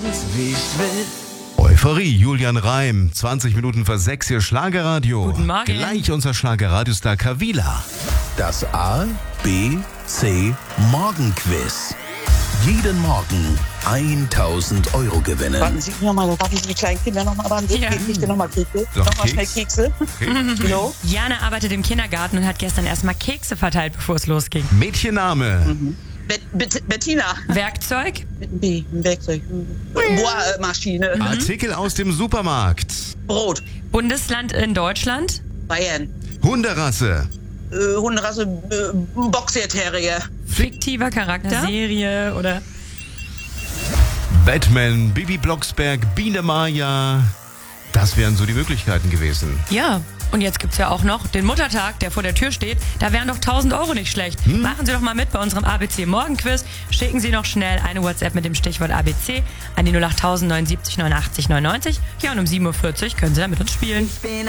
Wie ich will. Euphorie, Julian Reim, 20 Minuten vor 6 hier Schlagerradio. Guten Morgen. Gleich unser Schlagerradiostar Kavila. Das A, B, C Morgenquiz. Jeden Morgen 1.000 Euro gewinnen. Warten Sie nochmal, darf ich die kleinen Kinder nochmal ran? Ja. Gebe ich dir nochmal Kekse? Doch, Nochmal schnell Keks. Kekse? Jo? Jana arbeitet im Kindergarten und hat gestern erstmal Kekse verteilt, bevor es losging. Mädchenname. Bettina. Werkzeug? Mit B, ein Werkzeug. Bohrmaschine. Artikel aus dem Supermarkt. Brot. Bundesland in Deutschland? Bayern. Hunderasse. Hunderasse. Boxer Terrier. Fiktiver Charakter? Serie oder... Batman, Bibi Blocksberg, Biene Maya. Das wären so die Möglichkeiten gewesen. Ja. Und jetzt gibt's ja auch noch den Muttertag, der vor der Tür steht. Da wären doch 1.000 Euro nicht schlecht. Machen Sie doch mal mit bei unserem ABC Morgenquiz. Schicken Sie noch schnell eine WhatsApp mit dem Stichwort ABC an die 08000 79 89 99. Ja, und um 7.40 Uhr können Sie dann mit uns spielen. Ich bin